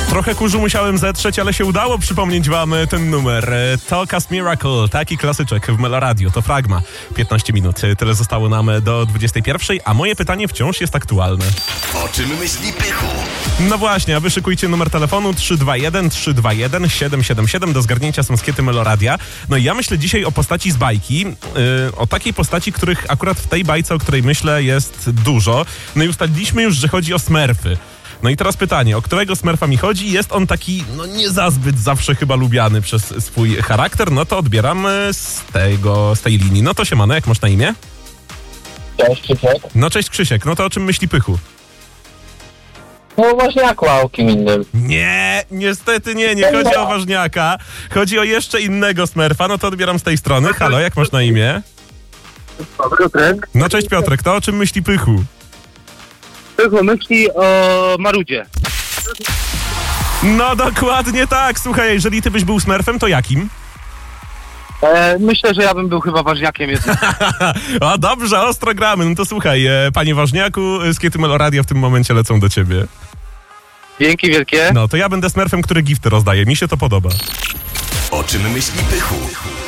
Trochę kurzu musiałem zetrzeć, ale się udało przypomnieć wam ten numer. To Cast Miracle, taki klasyczek w Meloradio, to Fragma. 15 minut, tyle zostało nam do 21, a moje pytanie wciąż jest aktualne. O czym myśli Pychu? No właśnie, a wy szykujcie numer telefonu 321-321-777, do zgarnięcia są skiety Meloradia. No i ja myślę dzisiaj o postaci z bajki, o takiej postaci, których akurat w tej bajce, o której myślę, jest dużo. No i ustaliliśmy już, że chodzi o Smurfy. No i teraz pytanie, o którego Smurfa mi chodzi? Jest on taki, no nie za zbyt zawsze chyba lubiany przez swój charakter, no to odbieram z tej linii. No to siemano, jak masz na imię? Cześć, Krzysiek. No cześć Krzysiek, no to o czym myśli Pychu? No ważniaku, a o kim innym. Nie, niestety nie chodzi o ważniaka. Chodzi o jeszcze innego Smurfa, no to odbieram z tej strony. Halo, jak masz na imię? Piotrek. No cześć Piotrek, to o czym myśli Pychu? Pychu myśli o Marudzie. No dokładnie tak, słuchaj, jeżeli ty byś był Smurfem, to jakim? Myślę, że ja bym był chyba ważniakiem jednak. O dobrze, ostro gramy, no to słuchaj, panie ważniaku, skiety Meloradia w tym momencie lecą do ciebie. Dzięki wielkie. No to ja będę Smurfem, który gifty rozdaje, mi się to podoba. O czym myśli Pychu?